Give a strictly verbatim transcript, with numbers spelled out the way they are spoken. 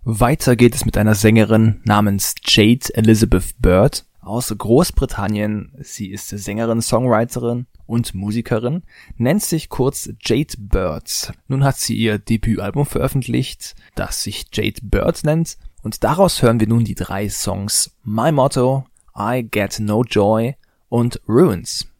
Weiter geht es mit einer Sängerin namens Jade Elizabeth Bird aus Großbritannien. Sie ist Sängerin, Songwriterin und Musikerin, nennt sich kurz Jade Bird. Nun hat sie ihr Debütalbum veröffentlicht, das sich Jade Bird nennt, und daraus hören wir nun die drei Songs My Motto, I Get No Joy und Ruins.